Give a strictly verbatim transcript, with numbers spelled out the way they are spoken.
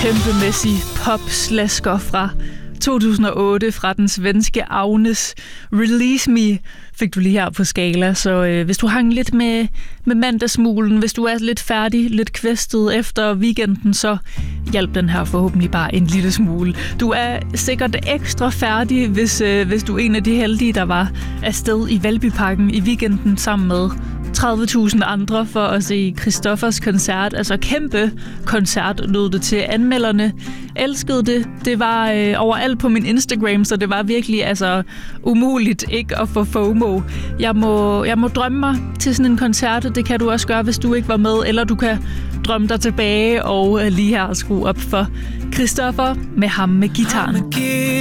Kæmpemæssig pop-slasker fra to tusind og otte fra den svenske Agnes. Release Me fik du lige her på Skala, så øh, hvis du hang lidt med, med mandagsmulen, hvis du er lidt færdig, lidt kvæstet efter weekenden, så hjælp den her forhåbentlig bare en lille smule. Du er sikkert ekstra færdig, hvis, øh, hvis du er en af de heldige, der var afsted i Valbyparken i weekenden sammen med tredive tusind andre for at se Christoffers koncert. Altså kæmpe koncert lød det til. Anmelderne elskede det. Det var øh, overalt på min Instagram, så det var virkelig altså umuligt ikke at få FOMO. Jeg må, jeg må drømme mig til sådan en koncert. Det kan du også gøre, hvis du ikke var med, eller du kan drømme dig tilbage og øh, lige her skrue op for Christoffer med ham med gitaren.